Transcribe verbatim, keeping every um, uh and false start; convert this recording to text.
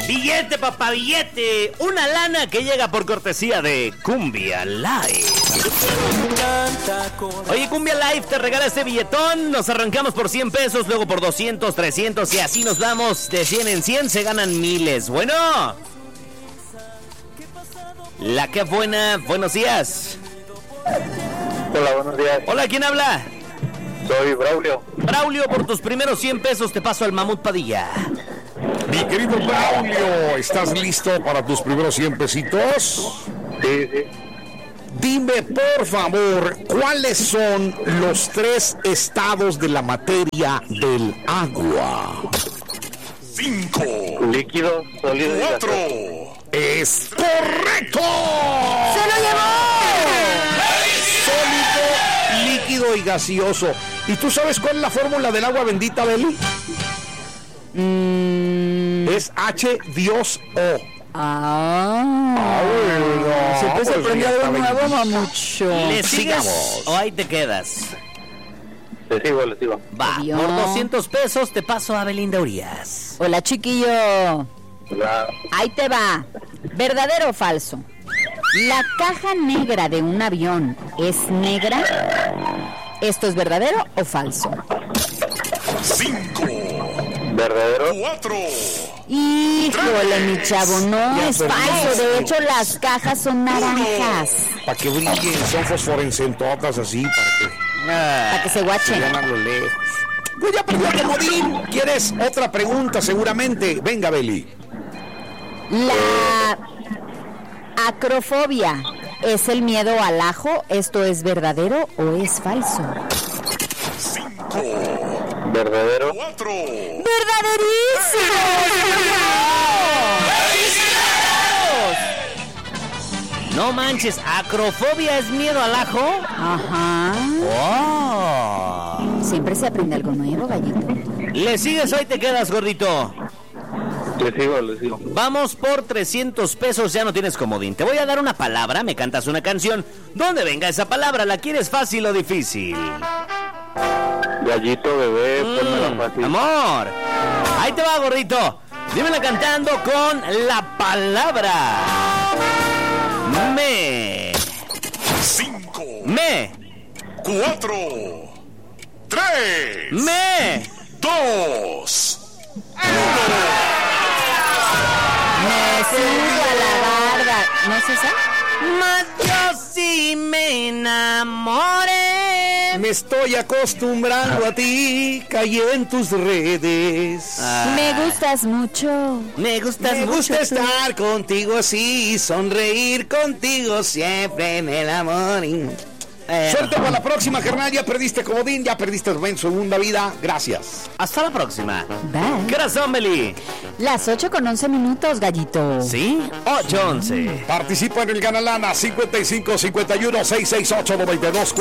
Billete, papá, billete. Una lana que llega por cortesía de Cumbia Live. Oye, Cumbia Live te regala este billetón. Nos arrancamos por cien pesos, luego por doscientos, trescientos y así nos vamos. De cien en cien se ganan miles. Bueno. La que buena. Buenos días. Hola, buenos días. Hola, ¿quién habla? Soy Braulio. Braulio, por tus primeros cien pesos te paso al Mamut Padilla. Mi querido Braulio, ¿estás listo para tus primeros cien pesitos? Sí, sí. Dime, por favor, ¿cuáles son los tres estados de la materia del agua? Cinco. Líquido, sólido y Cuatro. gaseoso. ¡Es correcto! ¡Se lo llevó! Sólido, líquido y gaseoso. ¿Y tú sabes cuál es la fórmula del agua bendita, Beli? Mm. Es H Dios O. Ah. no, Siempre se pues aprende ya algo está nuevo, bellísimo. mamucho. ¿Le sigues sigamos. o ahí te quedas? Le sigo, le sigo. Va, Adiós. por doscientos pesos te paso a Belinda Urias. Hola, chiquillo. La... Ahí te va. ¿Verdadero o falso? ¿La caja negra de un avión es negra? ¿Esto es verdadero o falso? Cinco. ¿Verdadero? Cuatro. Híjole, mi chavo, no Ya es perdí. falso. De hecho, las cajas son naranjas. Para que brillen, son fosforescentotas así, para que Para que se se guachen. vean a lo lejos. Pues ya perdió el comodín. ¿Quieres otra pregunta seguramente? Venga, Beli. La acrofobia es el miedo al ajo. ¿Esto es verdadero o es falso? Cinco. ¿Verdadero? Cuatro. ¡Verdaderísimo! No manches, acrofobia es miedo al ajo. Ajá. Oh. Siempre se aprende algo nuevo, gallito. ¿Le sigues o ahí te quedas, gordito? Le sigo, le sigo. Vamos por trescientos pesos, ya no tienes comodín. Te voy a dar una palabra, me cantas una canción. ¿Dónde venga esa palabra? ¿La quieres fácil o difícil? Gallito, bebé, ponmela Mm, fácil. amor. Ahí te va, gordito. Dímela cantando con la palabra. Me. Cinco. Me. Cuatro. Tres. Me. Dos. Me subo a la barda. ¿No es esa? Mas yo sí me enamoré. Me estoy acostumbrando a ti, caí en tus redes. Ah, Me gustas mucho. Me gustas Me mucho. gusta tú. estar contigo así, sonreír contigo siempre en el amor. Eh, Suerte para la próxima, carnal. Ya perdiste comodín, ya perdiste en segunda vida. Gracias. Hasta la próxima. Bye. Corazón, Beli. Las ocho con once minutos, gallito. ¿Sí? ocho once. Participa en el Ganalana cincuenta y cinco cincuenta y uno seiscientos sesenta y ocho noventa y dos.